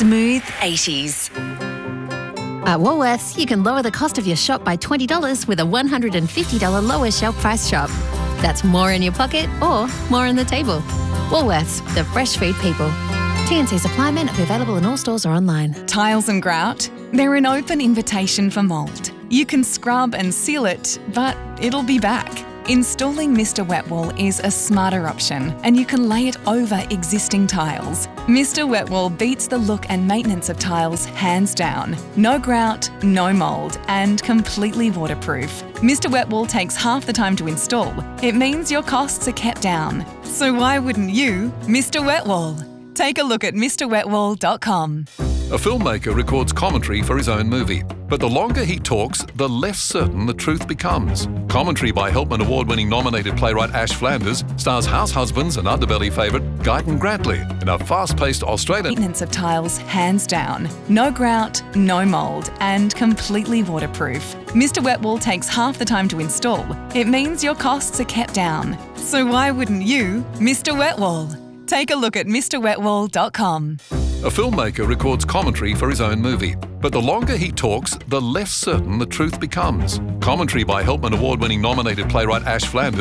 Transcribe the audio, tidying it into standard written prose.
Smooth 80s. At Woolworths, you can lower the cost of your shop by $20 with a $150 lower shelf price shop. That's more in your pocket or more on the table. Woolworths, the fresh food people. T&C supply may not be available in all stores or online. Tiles and grout? They're an open invitation for mould. You can scrub and seal it, but it'll be back. Installing Mr. Wet Wool is a smarter option, and you can lay it over existing tiles. Mr. Wet Wool beats the look and maintenance of tiles hands down. No grout, no mould, and completely waterproof. Mr. Wet Wool takes half the time to install. It means your costs are kept down. So why wouldn't you, Mr. Wet Wool? Take a look at MrWetWool.com. A filmmaker records commentary for his own movie, but the longer he talks, the less certain the truth becomes. Commentary by Helpman Award-winning nominated playwright Ash Flanders stars house husbands and underbelly favourite Guyton Grantley in a fast-paced Australian Maintenance of tiles hands down. No grout, no mould, and completely waterproof. Mr. Wet Wool takes half the time to install. It means your costs are kept down. So why wouldn't you, Mr. Wet Wool? Take a look at MrWetWool.com. A filmmaker records commentary for his own movie, but the longer he talks, the less certain the truth becomes. Commentary by Helpman Award-winning nominated playwright Ash Flanders